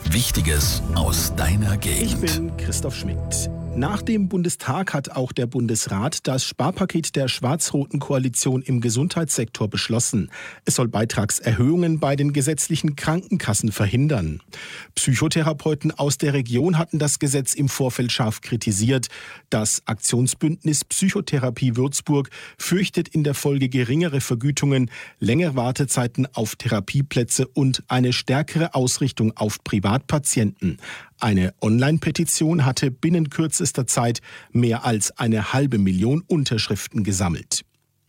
Wichtiges aus deiner Gegend. Ich bin Christoph Schmidt. Nach dem Bundestag hat auch der Bundesrat das Sparpaket der schwarz-roten Koalition im Gesundheitssektor beschlossen. Es soll Beitragserhöhungen bei den gesetzlichen Krankenkassen verhindern. Psychotherapeuten aus der Region hatten das Gesetz im Vorfeld scharf kritisiert. Das Aktionsbündnis Psychotherapie Würzburg fürchtet in der Folge geringere Vergütungen, längere Wartezeiten auf Therapieplätze und eine stärkere Ausrichtung auf Privatpatienten. Eine Online-Petition hatte binnen kürzester Zeit mehr als 500.000 Unterschriften gesammelt.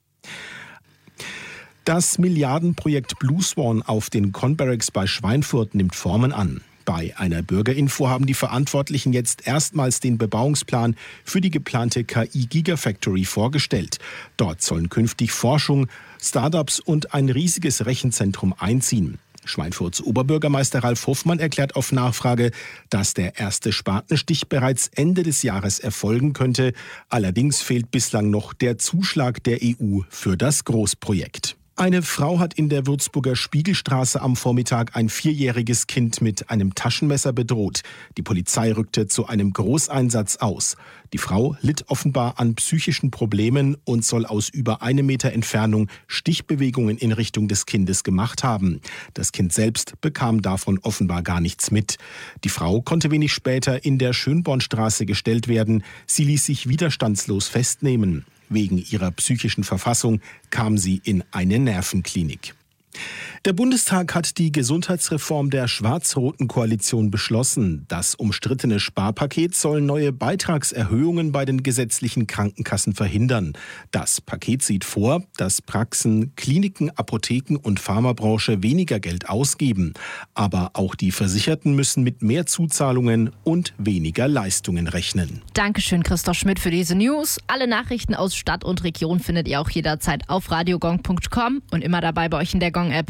Das Milliardenprojekt Blue Swan auf den Conbarracks bei Schweinfurt nimmt Formen an. Bei einer Bürgerinfo haben die Verantwortlichen jetzt erstmals den Bebauungsplan für die geplante KI-Gigafactory vorgestellt. Dort sollen künftig Forschung, Startups und ein riesiges Rechenzentrum einziehen. Schweinfurts Oberbürgermeister Ralf Hofmann erklärt auf Nachfrage, dass der erste Spatenstich bereits Ende des Jahres erfolgen könnte. Allerdings fehlt bislang noch der Zuschlag der EU für das Großprojekt. Eine Frau hat in der Würzburger Spiegelstraße am Vormittag ein 4-jähriges Kind mit einem Taschenmesser bedroht. Die Polizei rückte zu einem Großeinsatz aus. Die Frau litt offenbar an psychischen Problemen und soll aus über 1 Meter Entfernung Stichbewegungen in Richtung des Kindes gemacht haben. Das Kind selbst bekam davon offenbar gar nichts mit. Die Frau konnte wenig später in der Schönbornstraße gestellt werden. Sie ließ sich widerstandslos festnehmen. Wegen ihrer psychischen Verfassung kam sie in eine Nervenklinik. Der Bundestag hat die Gesundheitsreform der schwarz-roten Koalition beschlossen. Das umstrittene Sparpaket soll neue Beitragserhöhungen bei den gesetzlichen Krankenkassen verhindern. Das Paket sieht vor, dass Praxen, Kliniken, Apotheken und Pharmabranche weniger Geld ausgeben. Aber auch die Versicherten müssen mit mehr Zuzahlungen und weniger Leistungen rechnen. Dankeschön, Christoph Schmidt, für diese News. Alle Nachrichten aus Stadt und Region findet ihr auch jederzeit auf radiogong.com und immer dabei bei euch in der Gong-App.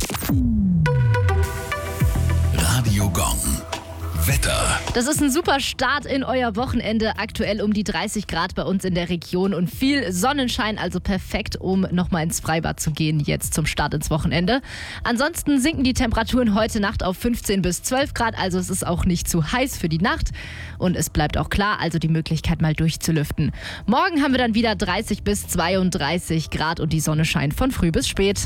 Radio Gong. Wetter. Das ist ein super Start in euer Wochenende. Aktuell um die 30 Grad bei uns in der Region und viel Sonnenschein, also perfekt, um nochmal ins Freibad zu gehen, jetzt zum Start ins Wochenende. Ansonsten sinken die Temperaturen heute Nacht auf 15 bis 12 Grad, also es ist auch nicht zu heiß für die Nacht. Und es bleibt auch klar, also die Möglichkeit mal durchzulüften. Morgen haben wir dann wieder 30 bis 32 Grad und die Sonne scheint von früh bis spät.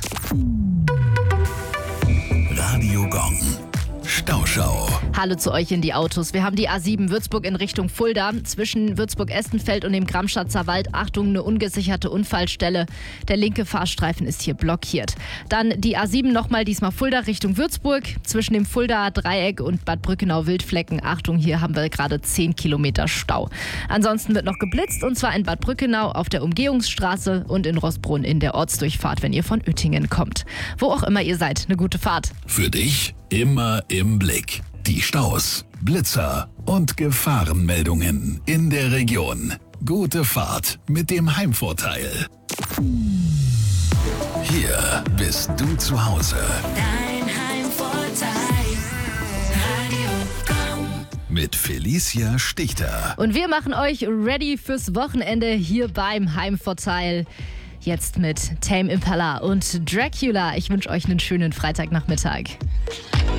Radio Gong. Stauschau. Hallo zu euch in die Autos. Wir haben die A7 Würzburg in Richtung Fulda. Zwischen Würzburg-Estenfeld und dem Gramschatzer Wald, Achtung, eine ungesicherte Unfallstelle. Der linke Fahrstreifen ist hier blockiert. Dann die A7 nochmal, diesmal Fulda Richtung Würzburg. Zwischen dem Fulda Dreieck und Bad Brückenau-Wildflecken. Achtung, hier haben wir gerade 10 Kilometer Stau. Ansonsten wird noch geblitzt, und zwar in Bad Brückenau auf der Umgehungsstraße und in Roßbrunn in der Ortsdurchfahrt, wenn ihr von Uettingen kommt. Wo auch immer ihr seid, eine gute Fahrt. Für dich immer im Blick. Die Staus, Blitzer und Gefahrenmeldungen in der Region. Gute Fahrt mit dem Heimvorteil. Hier bist du zu Hause. Dein Heimvorteil. Radio Gong. Mit Felicia Stichter. Und wir machen euch ready fürs Wochenende hier beim Heimvorteil. Jetzt mit Tame Impala und Dracula. Ich wünsche euch einen schönen Freitagnachmittag.